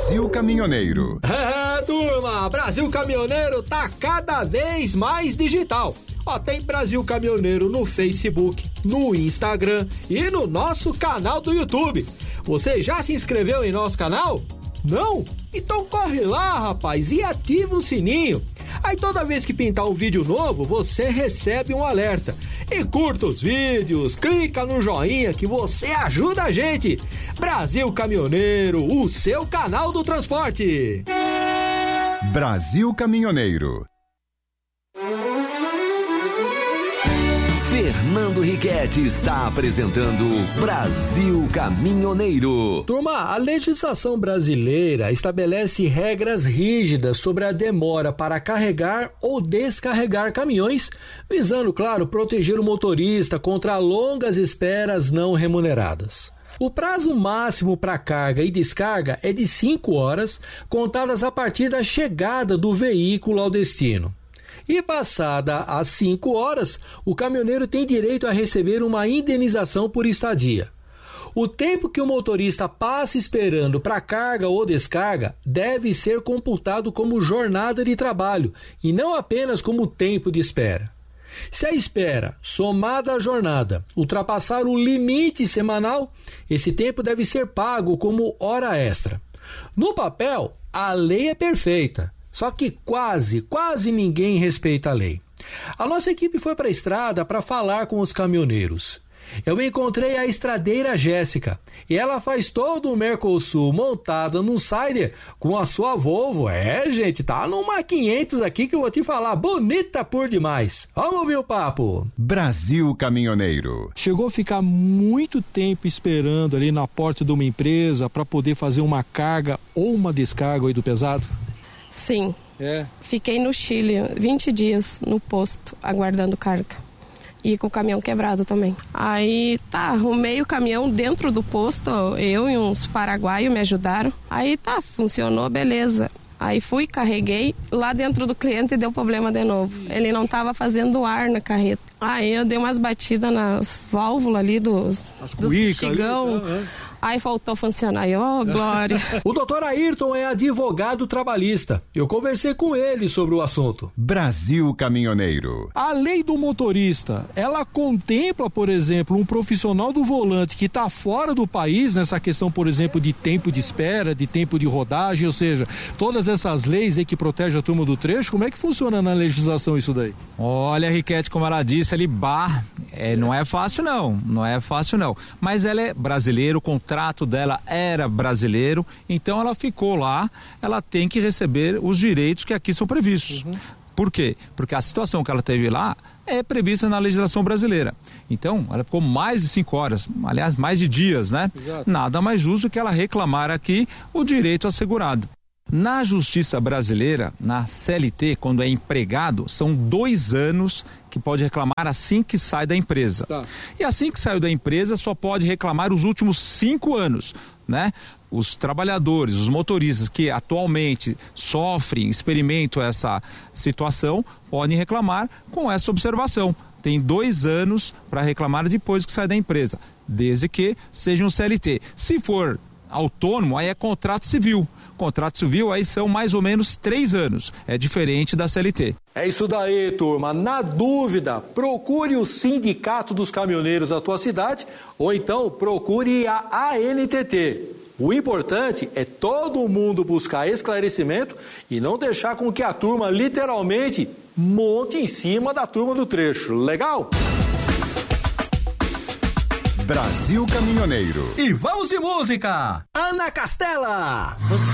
Brasil Caminhoneiro. Turma, Brasil Caminhoneiro tá cada vez mais digital. Ó, tem Brasil Caminhoneiro no Facebook, no Instagram e no nosso canal do YouTube. Você já se inscreveu em nosso canal? Não? Então corre lá, rapaz, e ativa o sininho. Aí toda vez que pintar um vídeo novo, você recebe um alerta. E curta os vídeos, clica no joinha que você ajuda a gente. Brasil Caminhoneiro, o seu canal do transporte. Brasil Caminhoneiro. Fernando Riquetti está apresentando Brasil Caminhoneiro. Turma, a legislação brasileira estabelece regras rígidas sobre a demora para carregar ou descarregar caminhões, visando, claro, proteger o motorista contra longas esperas não remuneradas. O prazo máximo para carga e descarga é de 5 horas, contadas a partir da chegada do veículo ao destino. E passada as 5 horas, o caminhoneiro tem direito a receber uma indenização por estadia. O tempo que o motorista passa esperando para carga ou descarga deve ser computado como jornada de trabalho e não apenas como tempo de espera. Se a espera, somada à jornada, ultrapassar o limite semanal, esse tempo deve ser pago como hora extra. No papel, a lei é perfeita. Só que quase ninguém respeita a lei. A nossa equipe foi para a estrada para falar com os caminhoneiros. Eu encontrei a estradeira Jéssica e ela faz todo o Mercosul montada num Sider com a sua Volvo. Gente, tá numa 500 aqui que eu vou te falar, bonita por demais. Vamos ouvir o papo. Brasil Caminhoneiro. Chegou a ficar muito tempo esperando ali na porta de uma empresa para poder fazer uma carga ou uma descarga aí do pesado? Sim, Fiquei no Chile 20 dias no posto, aguardando carga. E com o caminhão quebrado também. Aí arrumei o caminhão dentro do posto, eu e uns paraguaios me ajudaram. Aí funcionou, beleza. Aí fui, carreguei, lá dentro do cliente deu problema de novo. Ele não estava fazendo ar na carreta. Aí eu dei umas batidas nas válvulas ali dos bexigão. Aí faltou funcionar. Aí, glória. O doutor Ayrton é advogado trabalhista. Eu conversei com ele sobre o assunto. Brasil Caminhoneiro. A lei do motorista, ela contempla, por exemplo, um profissional do volante que está fora do país, nessa questão, por exemplo, de tempo de espera, de tempo de rodagem, ou seja, todas essas leis aí que protegem a turma do trecho, como é que funciona na legislação isso daí? Olha, Riquetti, como ela disse ali, não é fácil não, mas ela é brasileira, o contrato dela era brasileiro, então ela ficou lá, ela tem que receber os direitos que aqui são previstos. Por quê? Porque a situação que ela teve lá é prevista na legislação brasileira. Então, ela ficou mais de 5 horas, aliás, mais de dias, né? Exato. Nada mais justo que ela reclamar aqui o direito assegurado. Na justiça brasileira, na CLT, quando é empregado, são 2 anos que pode reclamar assim que sai da empresa. E assim que saiu da empresa, só pode reclamar os últimos 5 anos, né? Os trabalhadores, os motoristas que atualmente sofrem, experimentam essa situação, podem reclamar com essa observação. Tem 2 anos para reclamar depois que sai da empresa, desde que seja um CLT. Se for autônomo, aí é contrato civil. Contrato civil aí são mais ou menos 3 anos. É diferente da CLT. É isso daí, turma. Na dúvida, procure o Sindicato dos Caminhoneiros da tua cidade ou então procure a ANTT. O importante é todo mundo buscar esclarecimento e não deixar com que a turma literalmente monte em cima da turma do trecho. Legal? Brasil Caminhoneiro. E vamos de música! Ana Castela!